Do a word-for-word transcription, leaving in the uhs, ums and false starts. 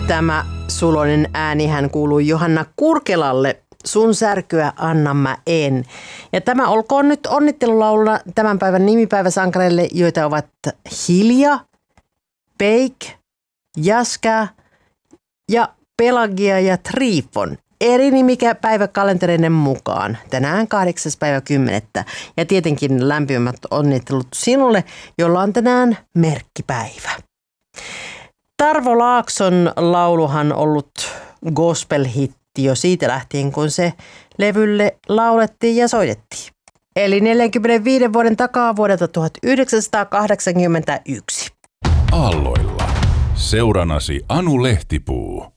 Tämä suloinen äänihän kuuluu Johanna Kurkelalle. Sun särkyä anna mä en. Ja tämä olkoon nyt onnittelulaululla tämän päivän nimipäiväsankareille, joita ovat Hilja, Peik, Jaska ja Pelagia ja Trifon. Eri nimikä päiväkalentereiden mukaan. Tänään kahdeksas päivä kymmenettä. Ja tietenkin lämpimät onnittelut sinulle, jolla on tänään merkkipäivä. Tarvo Laakson lauluhan ollut gospel-hitti jo siitä lähtien, kun se levylle laulettiin ja soitettiin. Eli neljänkymmenenviiden vuoden takaa vuodelta tuhatyhdeksänsataakahdeksankymmentäyksi. Aalloilla. Seuranasi Anu Lehtipuu.